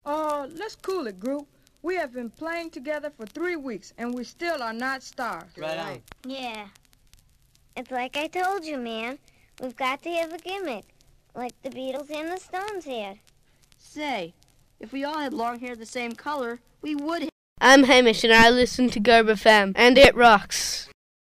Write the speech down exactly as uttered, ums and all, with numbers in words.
Oh, let's cool it, group. We have been playing together for three weeks, and we still are not stars. Right on. Yeah. It's like I told you, man. We've got to have a gimmick, like the Beatles and the Stones had. Say, if we all had long hair the same color, we would have. I'm Hamish and I listen to Garb F M, and it rocks.